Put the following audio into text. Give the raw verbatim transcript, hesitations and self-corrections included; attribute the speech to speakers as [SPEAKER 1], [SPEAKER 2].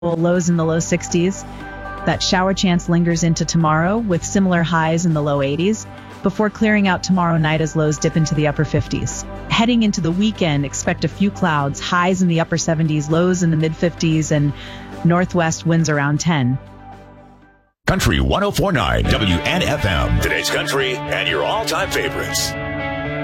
[SPEAKER 1] Lows in the low sixties. That shower chance lingers into tomorrow with similar highs in the low eighties before clearing out tomorrow night as lows dip into the upper fifties. Heading into the weekend, expect a few clouds, highs in the upper seventies, lows in the mid fifties, and northwest winds around ten.
[SPEAKER 2] Country one oh four point nine W N F M. Today's country and your all-time favorites.